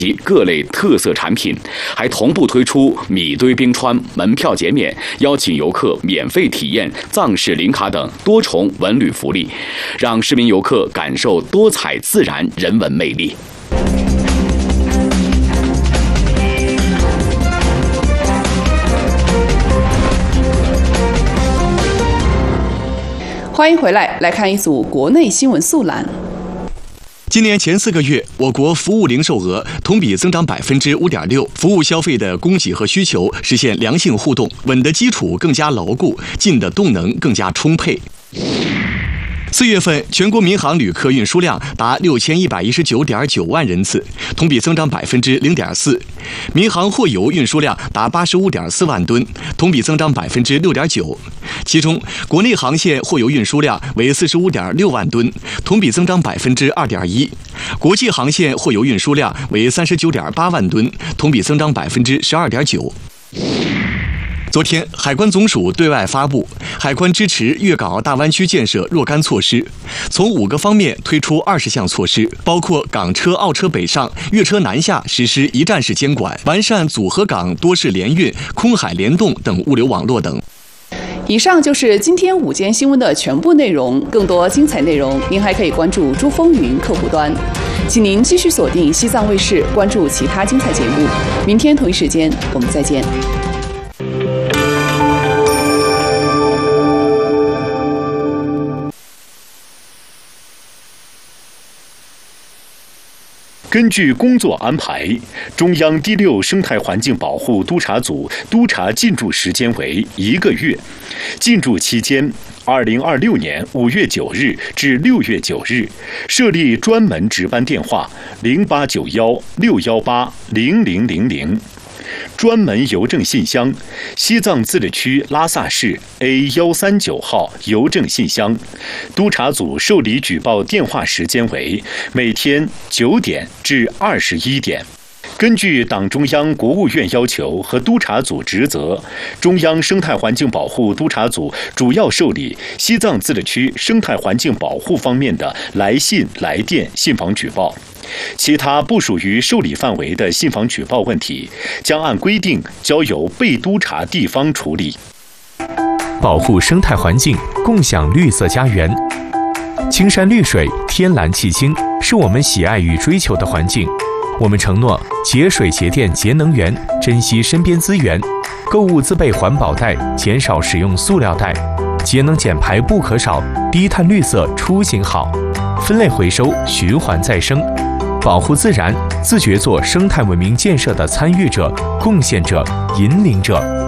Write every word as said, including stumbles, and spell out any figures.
及各类特色产品，还同步推出米堆冰川、门票减免、邀请游客免费体验藏式林卡等多重文旅福利，让市民游客感受多彩自然人文魅力。 欢迎回来，来看一组国内新闻速览。 今年前四个月，我国服务零售额同比增长百分之五点六，服务消费的供给和需求实现良性互动，稳的基础更加牢固，进的动能更加充沛。四月份，全国民航旅客运输量达六千一百一十九点九万人次，同比增长百分之零点四；民航货油运输量达八十五点四万吨，同比增长百分之六点九。其中，国内航线货油运输量为四十五点六万吨，同比增长百分之二点一；国际航线货油运输量为三十九点八万吨，同比增长百分之十二点九。昨天，海关总署对外发布海关支持粤港澳大湾区建设若干措施，从五个方面推出二十项措施，包括港车、澳车北上、粤车南下实施一站式监管，完善组合港多式联运、空海联动等物流网络等。 以上就是今天午间新闻的全部内容，更多精彩内容您还可以关注珠风云客户端。请您继续锁定西藏卫视，关注其他精彩节目。明天同一时间我们再见。 根据工作安排，中央第六生态环境保护督察组督查进驻时间为一个月，进驻期间二零二六年五月九日至六月九日，设立专门值班电话零八九幺六幺八零零零零。专门邮政信箱：西藏自治区拉萨市 A 一三九号邮政信箱。督查组受理举报电话时间为每天九点至二十一点。根据党中央、国务院要求和督查组职责，中央生态环境保护督查组主要受理西藏自治区生态环境保护方面的来信、来电、信访举报。其他不属于受理范围的信访举报问题，将按规定交由被督查地方处理。 保护生态环境，共享绿色家园。青山绿水，天蓝气清，是我们喜爱与追求的环境。我们承诺节水节电节能源，珍惜身边资源，购物自备环保袋，减少使用塑料袋，节能减排不可少，低碳绿色出行好，分类回收，循环再生。保护自然，自觉做生态文明建设的参与者、贡献者、引领者。